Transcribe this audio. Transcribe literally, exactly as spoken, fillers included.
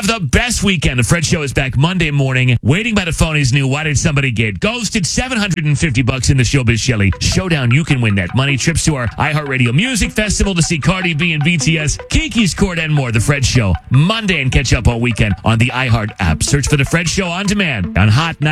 Have the best weekend. The Fred Show is back Monday morning. Waiting by the phone is new. Why did somebody get ghosted? seven hundred fifty bucks in the Showbiz Shelly Showdown. You can win that money. Trips to our iHeartRadio Music Festival to see Cardi B and B T S, Kiki's Court, and more. The Fred Show Monday, and catch up all weekend on the iHeart app. Search for the Fred Show on demand on Hot night.